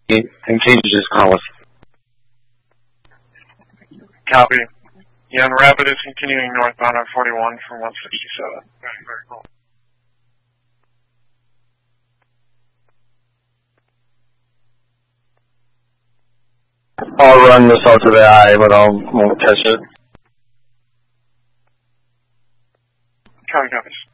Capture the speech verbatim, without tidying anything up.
and can you just call us? Copy. Yeah, and Rapid is continuing northbound on forty-one from one sixty-seven. Very, very cool. I'll run this out to the eye, but I won't catch it. Copy, copies.